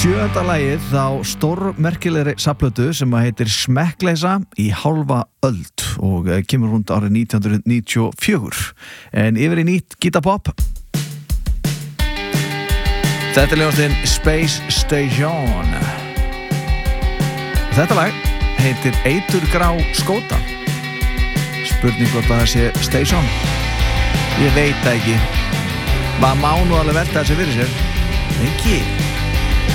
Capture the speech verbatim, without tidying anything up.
Sjöunda lagið á stórmerkilegri safnplötu sem að heitir Smekkleysa í hálfa öld og kemur rúnd árið nítján hundruð níutíu og fjögur. En yfir í nýtt gítarpop. Þetta er hljómsveitin Space Station. Þetta lag heitir Eiturgrá skóta. Spurning hvort það sé Station. Ég veit það ekki. Maður má nú alveg velta þessi fyrir sér. Ekki.